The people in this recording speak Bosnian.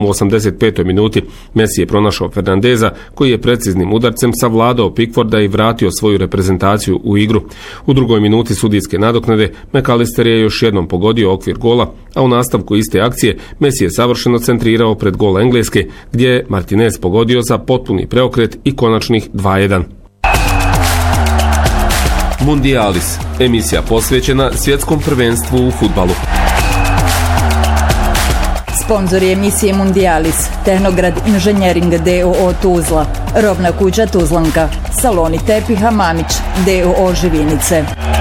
U 85. minuti Messi je pronašao Fernandeza koji je preciznim udarcem savladao Pickforda i vratio svoju reprezentaciju u igru. U drugoj minuti sudijske nadoknade McAllister je još jednom pogodio okvir gola, a u nastavku iste akcije Messi je savršeno centrirao pred gol Engleske gdje je Martinez pogodio za potpuni preokret i konačnih 2:1. Mundialis, emisija posvećena svjetskom prvenstvu u fudbalu. Sponzori emisije Mundialis, Tehnograd Inženjering d.o.o. Tuzla, Rovna kuća Tuzlanka, Saloni tepiha Mamić d.o.o. Živinice.